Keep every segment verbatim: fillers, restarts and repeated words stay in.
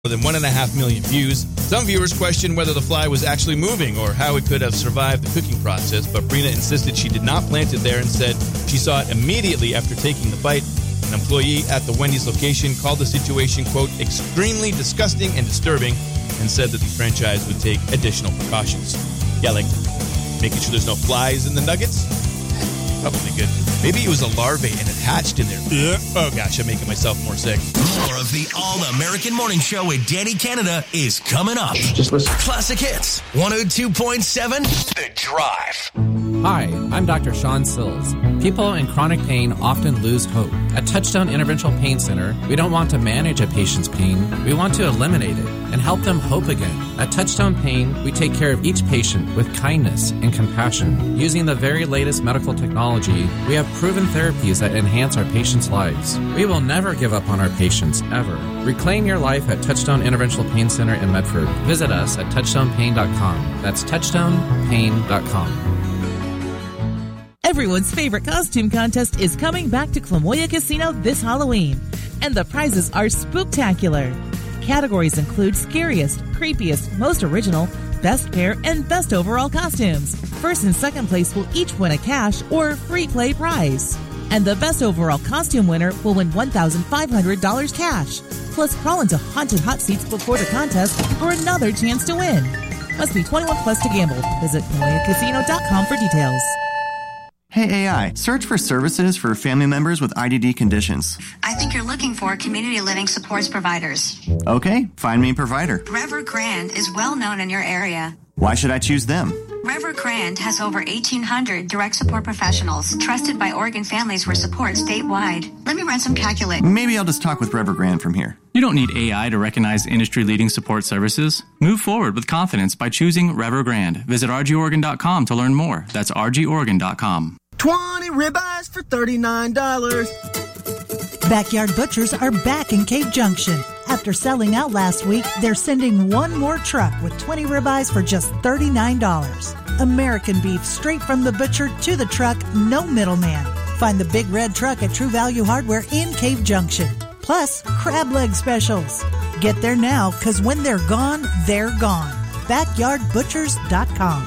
more than one and a half million views. Some viewers questioned whether the fly was actually moving or how it could have survived the cooking process, but Brina insisted she did not plant it there and said she saw it immediately after taking the bite. An employee at the Wendy's location called the situation, quote, extremely disgusting and disturbing, and said that the franchise would take additional precautions. Yeah, like making sure there's no flies in the nuggets? Probably good. Maybe it was a larvae and it hatched in there. Yeah. Oh, gosh, I'm making myself more sick. More of the All-American Morning Show with Danny Canada is coming up. Just listen. Classic Hits, one oh two point seven, The Drive. Hi, I'm Doctor Sean Sills. People in chronic pain often lose hope. At Touchstone Interventional Pain Center, we don't want to manage a patient's pain. We want to eliminate it and help them hope again. At Touchstone Pain, we take care of each patient with kindness and compassion. Using the very latest medical technology, we have proven therapies that enhance our patients' lives. We will never give up on our patients, ever. Reclaim your life at Touchstone Interventional Pain Center in Medford. Visit us at touchstone pain dot com. That's touchstone pain dot com. Everyone's favorite costume contest is coming back to Clamoya Casino this Halloween, and the prizes are spooktacular. Categories include scariest, creepiest, most original, best pair, and best overall costumes. First and second place will each win a cash or free play prize. And the best overall costume winner will win one thousand five hundred dollars cash. Plus, crawl into haunted hot seats before the contest for another chance to win. Must be twenty-one plus to gamble. Visit clamoya casino dot com for details. Hey A I, search for services for family members with I D D conditions. I think you're looking for community living supports providers. Okay, find me a provider. Evergrande is well known in your area. Why should I choose them? Evergrande has over eighteen hundred direct support professionals trusted by Oregon families for support statewide. Let me run some calculations. Maybe I'll just talk with Evergrande from here. You don't need A I to recognize industry-leading support services. Move forward with confidence by choosing Evergrande. Visit r g oregon dot com to learn more. That's r g oregon dot com. twenty ribeyes for thirty-nine dollars. Backyard Butchers are back in Cave Junction. After selling out last week, they're sending one more truck with twenty ribeyes for just thirty-nine dollars. American beef straight from the butcher to the truck, no middleman. Find the big red truck at True Value Hardware in Cave Junction. Plus, crab leg specials. Get there now, because when they're gone, they're gone. backyard butchers dot com.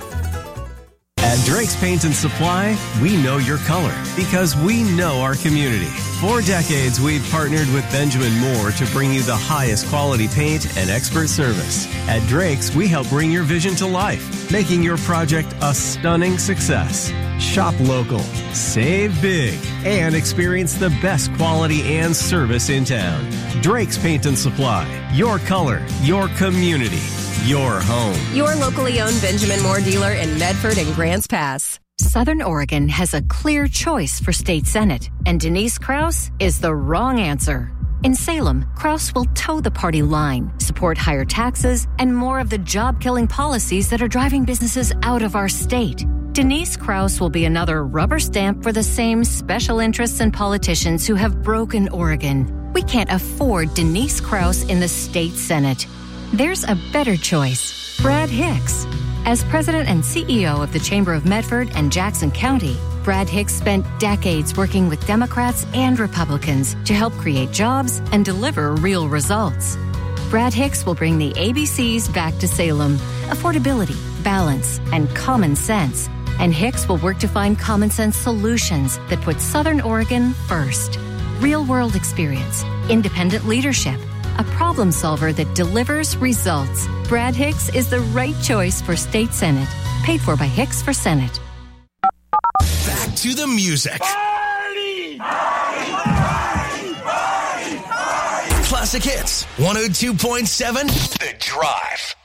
At Drake's Paint and Supply, we know your color because we know our community. For decades, we've partnered with Benjamin Moore to bring you the highest quality paint and expert service. At Drake's, we help bring your vision to life, making your project a stunning success. Shop local, save big, and experience the best quality and service in town. Drake's Paint and Supply. Your color, your community, your home. Your locally owned Benjamin Moore dealer in Medford and Grants Pass. Southern Oregon has a clear choice for state senate, and Denise Krause is the wrong answer. In Salem, Krause will toe the party line, support higher taxes, and more of the job-killing policies that are driving businesses out of our state. Denise Krause will be another rubber stamp for the same special interests and politicians who have broken Oregon. We can't afford Denise Krause in the state senate. There's a better choice, Brad Hicks. As president and C E O of the Chamber of Medford and Jackson County, Brad Hicks spent decades working with Democrats and Republicans to help create jobs and deliver real results. Brad Hicks will bring the A B Cs back to Salem: affordability, balance, and common sense. And Hicks will work to find common sense solutions that put Southern Oregon first. Real-world experience, independent leadership, a problem solver that delivers results. Brad Hicks is the right choice for state senate. Paid for by Hicks for Senate. Back to the music. Party! Party! Party! Party! Party! Classic Hits, one oh two point seven, The Drive.